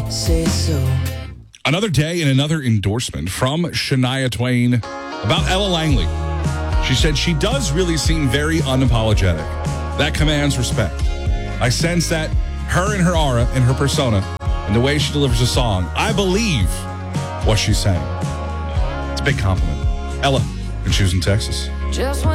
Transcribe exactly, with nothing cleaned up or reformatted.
say so. Another day and another endorsement from Shania Twain about Ella Langley. She said she does really seem very unapologetic. That commands respect. I sense that her and her aura and her persona and the way she delivers a song, I believe what she's saying. It's a big compliment. Ella, and she was in Texas. Just when